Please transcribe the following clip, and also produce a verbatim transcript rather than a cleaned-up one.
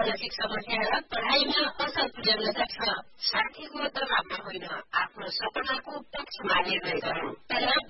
मानसिक समस्या र पढाइमा असल पुर्याउन सक्छ। साथीको दबावमा होइन, आफ्नो सपनाको पक्षमा निर्णय गरौँ। तर